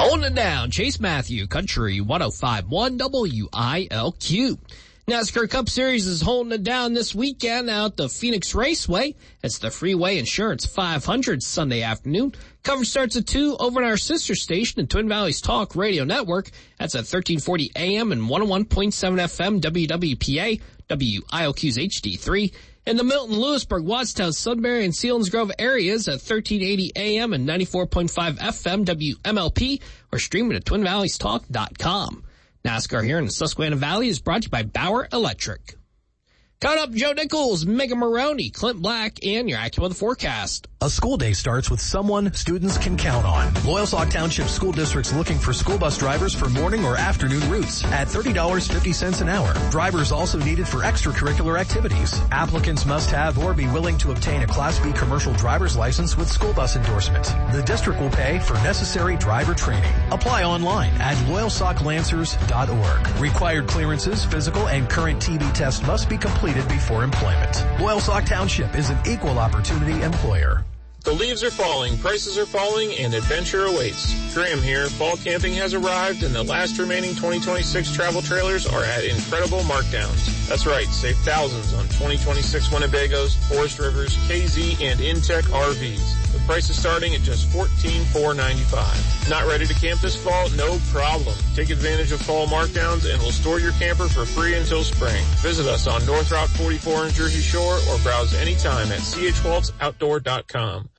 Holding it down, Chase Matthew, Country 105.1 WILQ. NASCAR Cup Series is holding it down this weekend out the Phoenix Raceway. It's the Freeway Insurance 500 Sunday afternoon. Coverage starts at 2 over at our sister station, the Twin Valleys Talk Radio Network. That's at 1340 AM and 101.7 FM WWPA, WILQ's HD3. In the Milton, Lewisburg, Wattstown, Sudbury, and Selinsgrove areas at 1380 AM and 94.5 FM WMLP, or stream it at twinvalleystalk.com. NASCAR here in the Susquehanna Valley is brought to you by Bauer Electric. Coming up, Joe Nichols, Megan Maroney, Clint Black, and your AccuWeather forecast. A school day starts with someone students can count on. Loyalsock Township School District's looking for school bus drivers for morning or afternoon routes at $30.50 an hour. Drivers also needed for extracurricular activities. Applicants must have or be willing to obtain a Class B commercial driver's license with school bus endorsement. The district will pay for necessary driver training. Apply online at loyalsocklancers.org. Required clearances, physical, and current TB test must be completed before employment. Loyalsock Township is an equal opportunity employer. The leaves are falling, prices are falling, and adventure awaits. Graham here. Fall camping has arrived, and the last remaining 2026 travel trailers are at incredible markdowns. That's right, save thousands on 2026 Winnebagos, Forest Rivers, KZ, and Intech RVs. The price is starting at just $14,495. Not ready to camp this fall? No problem. Take advantage of fall markdowns, and we'll store your camper for free until spring. Visit us on North Route 44 in Jersey Shore, or browse anytime at chwaltzoutdoor.com.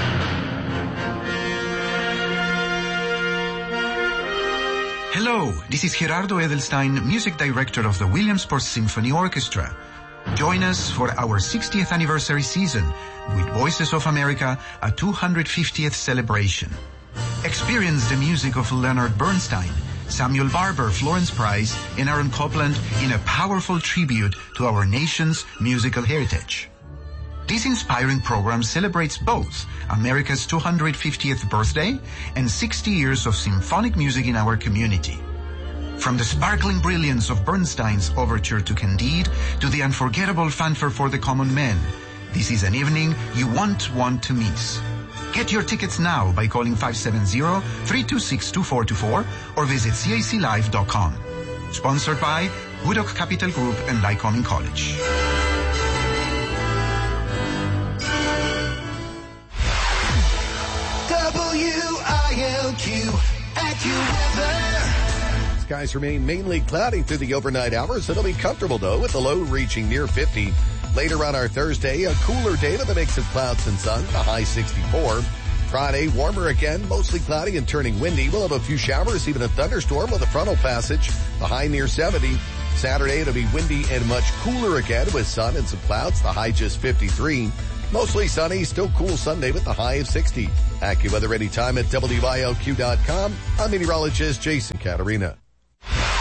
Hello, this is Gerardo Edelstein, music director of the Williamsport Symphony Orchestra. Join us for our 60th anniversary season with Voices of America, a 250th celebration. Experience the music of Leonard Bernstein, Samuel Barber, Florence Price, and Aaron Copland in a powerful tribute to our nation's musical heritage. This inspiring program celebrates both America's 250th birthday and 60 years of symphonic music in our community. From the sparkling brilliance of Bernstein's overture to Candide to the unforgettable fanfare for the common man, this is an evening you won't want to miss. Get your tickets now by calling 570-326-2424 or visit caclive.com. Sponsored by Woodok Capital Group and Lycoming College. WILQ AccuWeather. Skies remain mainly cloudy through the overnight hours. It'll be comfortable, though, with the low reaching near 50. Later on our Thursday, a cooler day with a mix of clouds and sun, the high 64. Friday, warmer again, mostly cloudy and turning windy. We'll have a few showers, even a thunderstorm with a frontal passage, the high near 70. Saturday, it'll be windy and much cooler again with sun and some clouds, the high just 53. Mostly sunny, still cool Sunday with the high of 60. AccuWeather anytime at WILQ.com. I'm meteorologist Jason Caterina.